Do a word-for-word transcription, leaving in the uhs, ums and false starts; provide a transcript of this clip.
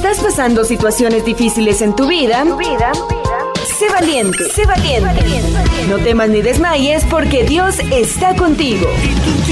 estás pasando situaciones difíciles en tu vida, sé valiente, sé valiente. No temas ni desmayes porque Dios está contigo.